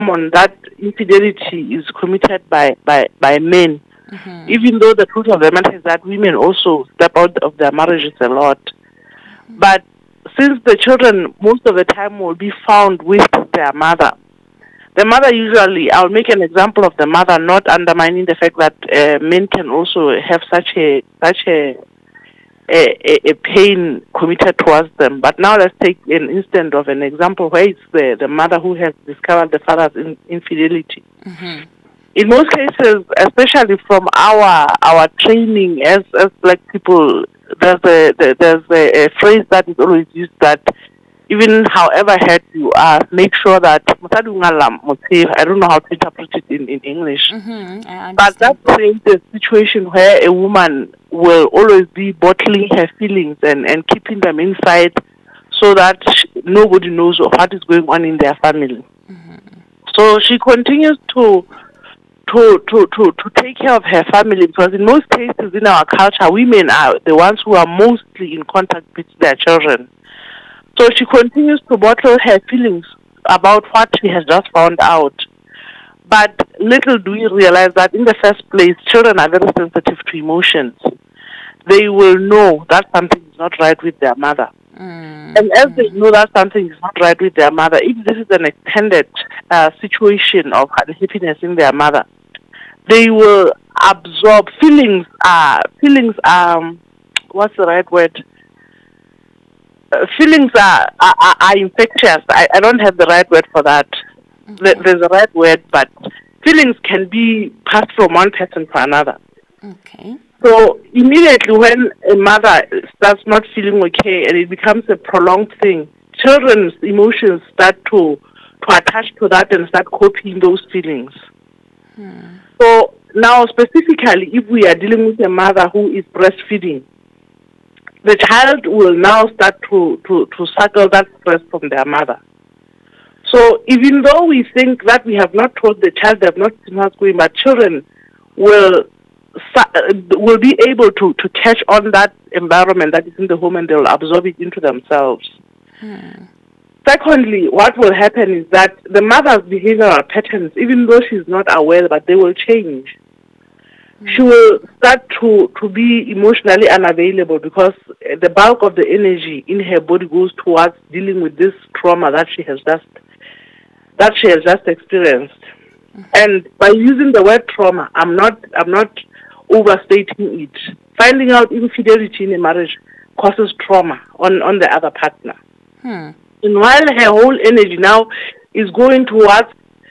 common that infidelity is committed by men, even though the truth of the matter is that women also step out of their marriages a lot. But since the children most of the time will be found with their mother, the mother usually, I'll make an example of the mother, not undermining the fact that men can also have such a pain committed towards them. But now let's take an instance of an example where it's the mother who has discovered the father's infidelity. In most cases, especially from our training as black people, there's a phrase that is always used that even however hurt you are, make sure that I don't know how to interpret it in English. But that creates a situation where a woman will always be bottling her feelings and keeping them inside so that nobody knows what is going on in their family. So she continues to take care of her family, because in most cases in our culture, women are the ones who are mostly in contact with their children. So she continues to bottle her feelings about what she has just found out. But little do we realize that in the first place, children are very sensitive to emotions. They will know that something is not right with their mother. And as they know that something is not right with their mother, if this is an extended situation of unhappiness in their mother, they will absorb feelings. What's the right word? Feelings are infectious. I don't have the right word for that. There's a right word, but feelings can be passed from one person to another. Okay. So immediately when a mother starts not feeling okay and it becomes a prolonged thing, children's emotions start to attach to that and start copying those feelings. So now specifically, if we are dealing with a mother who is breastfeeding, the child will now start to suckle that breast from their mother. So even though we think that we have not told the child, they have not seen what's going, but children will be able to catch on that environment that is in the home, and they will absorb it into themselves. Secondly, what will happen is that the mother's behavioral patterns, even though she's not aware, but they will change. She will start to be emotionally unavailable because the bulk of the energy in her body goes towards dealing with this trauma that she has just experienced. And by using the word trauma, I'm not overstating it. Finding out infidelity in a marriage causes trauma on the other partner. And while her whole energy now is going towards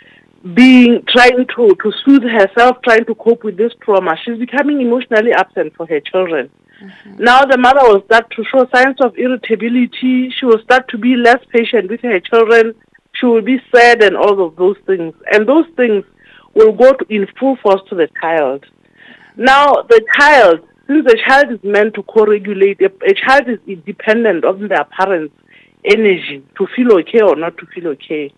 trying to soothe herself, trying to cope with this trauma, she's becoming emotionally absent for her children. Now the mother will start to show signs of irritability. She will start to be less patient with her children. She will be sad and all of those things. And those things will go in full force to the child. Now the child, since the child is meant to co-regulate, a child is dependent on their parents' energy to feel okay or not to feel okay.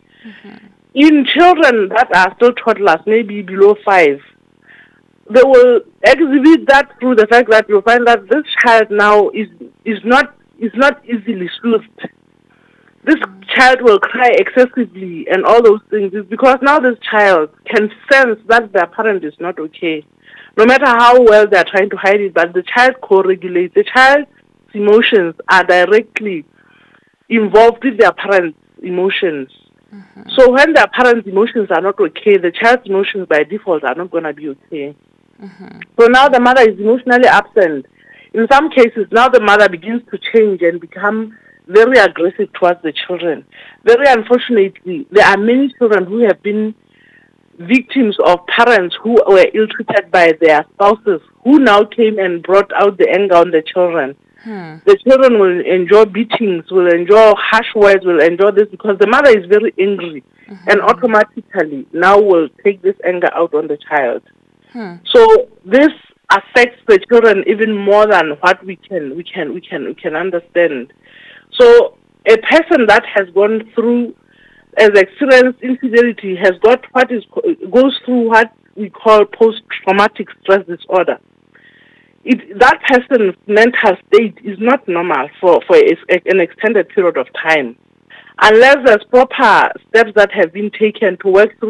In children that are still toddlers, maybe below 5, they will exhibit that through the fact that you'll find that this child now is not easily soothed. This child will cry excessively and all those things. It's because now this child can sense that their parent is not okay. No matter how well they're trying to hide it, but the child co-regulates. The child's emotions are directly involved with their parents' emotions. So when their parents' emotions are not okay, the child's emotions by default are not going to be okay. So now the mother is emotionally absent. In some cases, now the mother begins to change and become very aggressive towards the children. Very unfortunately, there are many children who have been victims of parents who were ill-treated by their spouses, who now came and brought out the anger on the children. The children will enjoy beatings, will enjoy harsh words, will enjoy this because the mother is very angry and automatically now will take this anger out on the child. So this affects the children even more than what we can understand. So a person that has gone through, has experienced infidelity, has got goes through what we call post-traumatic stress disorder. That person's mental state is not normal for an extended period of time, unless there's proper steps that have been taken to work through